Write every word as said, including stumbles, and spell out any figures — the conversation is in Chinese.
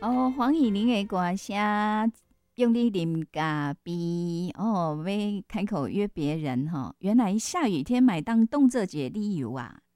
哦，黄以玲的歌声，用你啉咖啡哦，要开口约别人哈、哦。原来下雨天买当动作节理由啊，